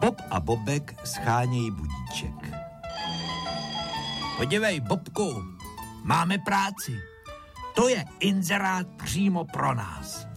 Bob a Bobek schánějí budíček. Podívej, Bobku, máme práci. To je inzerát přímo pro nás.